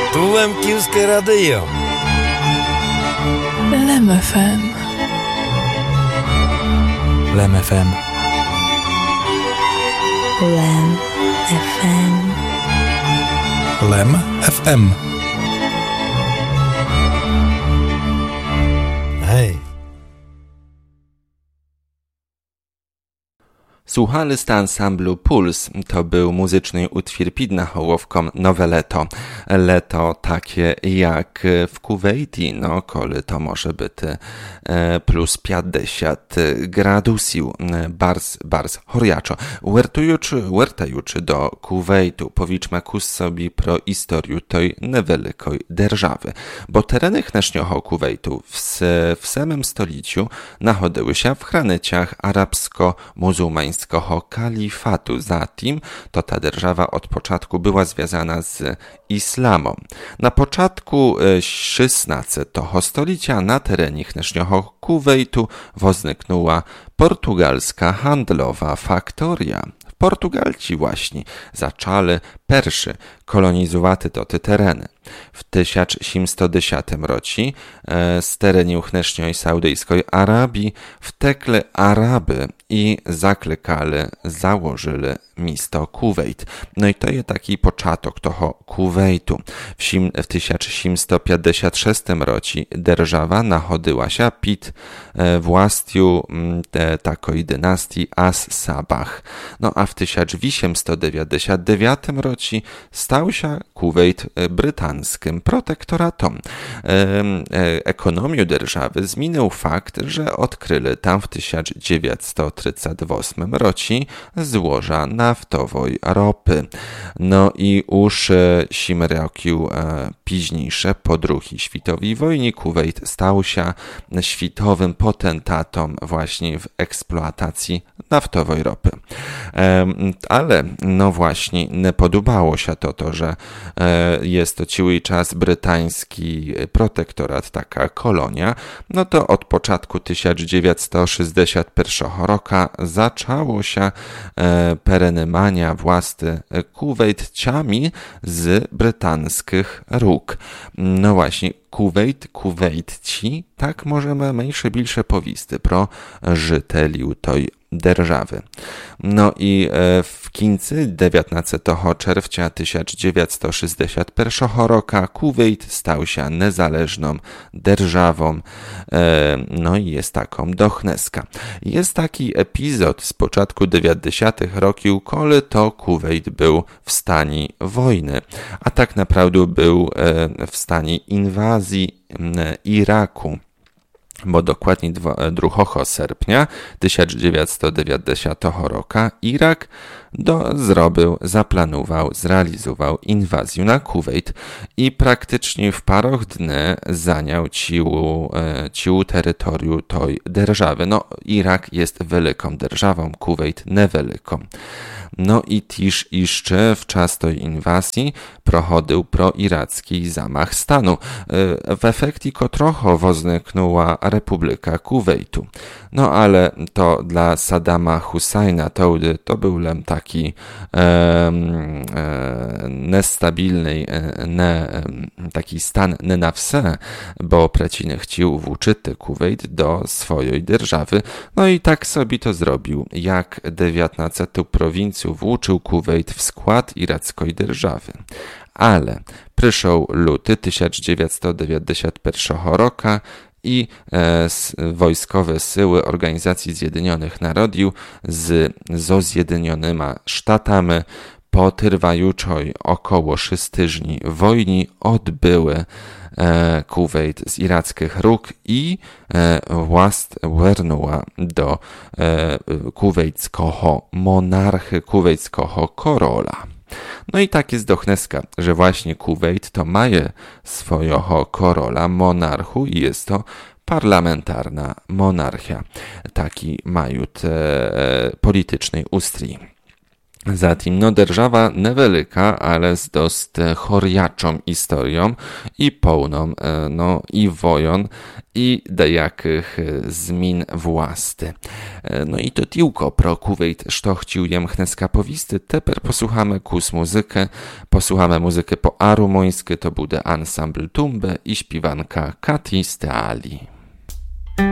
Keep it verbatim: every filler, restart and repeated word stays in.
Tu Łemkівське радіо. Lem F M. Lem F M. Lem F M. Lem F M. Hej. Słuchali ansamblu Puls, to był muzyczny utwór pід nahołowką Nowe Leto. Leto takie jak w Kuwejті, no коли to może być plus pięćdziesiąt gradusów, bars, bars, horjaczo. Wertujuczy, wertajuczy do Kuwejtu, powiedzmy sobie pro historię tej niewielkiej держаwy, bo tereny chnesznego Kuwejtu w, w samym stoliciu nachodziły się w graniczach arabsko-muzułmańskich kalifatu. Zatim to ta держава od początku była związana z islamem. Na początku szesnastego stolicia na terenie dnešního Kuwejtu wozniknęła portugalska handlowa faktoria. Portugalci właśnie zaczęli pierwszy kolonizować te tereny. W tysiąc siedemset dziesiątym roku e, z terenu dnešnej Saudyjskiej Arabii wtekli Araby i zaklekali, założyli miasto Kuwejt. No i to jest taki początek toho Kuwejtu. W, w tysiąc siedemset pięćdziesiątym szóstym roku держава nachodziła się pod e, właścią e, takiej dynastii As-Sabah. No a w tysiąc osiemset dziewięćdziesiątym dziewiątym roku stał się Kuwejt brytańskim protektoratem. E, e, ekonomię держаwy zmienił fakt, że odkryli tam w tysiąc dziewięćset trzydziestym ósmym roku złoża naftowej ropy. No i już siedem roku e, późniejsze, po drugiej światowej wojnie, Kuwejt stał się światowym potentatem właśnie w eksploatacji naftowej ropy. E, ale no właśnie nie podobało się to, to że e, jest to cały czas brytański protektorat, taka kolonia, no to od początku tysiąc dziewięćset sześćdziesiątego pierwszego roku zaczęło się e, perenymania własny Kuwejtciami z brytańskich róg. No właśnie, Kuwejt, Kuwejtci, tak możemy mniejsze, bilsze powisty pro żyteliu tej держаwy. No i w końcu dziewiętnastego czerwca tysiąc dziewięćset sześćdziesiątego pierwszego roku Kuwejt stał się niezależną державą. No i jest taką dochneska. Jest taki epizod z początku dziewięćdziesiątych roków, kiedy to Kuwejt był w stanie wojny, a tak naprawdę był w stanie inwazji Iraku. Bo dokładnie drugiego sierpnia tysiąc dziewięćset dziewięćdziesiątego roku Irak do, zrobił, zaplanował, zrealizował inwazję na Kuwejt i praktycznie w parach dni zajął ciu, ciu terytorium tej держаwy. No, Irak jest wielką державą, Kuwejt niewielką. No i też jeszcze w czas tej inwazji prochodził proiracki zamach stanu, w efekcie którego wozniknęła Republika Kuwejtu. No ale to dla Saddama Husajna to, to był lem taki e, e, niestabilny, ne, taki stan nie na wse, bo preciny chciał włóczyć Kuwejt do swojej держаwy. No i tak sobie to zrobił, jak dziewiętnastą prowincję włóczył Kuwejt w skład irackiej держаwy. Ale przyszedł luty tysiąc dziewięćset dziewięćdziesiątego pierwszego roku i e, wojskowe siły Organizacji Zjednoczonych Narodów z zo Zjednoczonymi Sztatami po trwającej około sześć tygodni wojny odbyły e, Kuwejt z irackich róg i e, włast wernęła do e, kuwejtskiego monarchy, kuwejtskiego korola. No i tak jest dochneska, że właśnie Kuwejt to maje swojego korola, monarchu i jest to parlamentarna monarchia. Taki mają te politycznej ustrój. Zatim no država nevelika, ale z dost horjačom istorijom i polnom no i vojon i dejakych zmin własty. No i to tylko pro Kuvejt, što chciujem hneska powisty. Teper posłuchamy kus muzykę, posłuchamy muzykę po arumuńsky, to bude ansambl Tumbe i śpiewanka Kati Steali.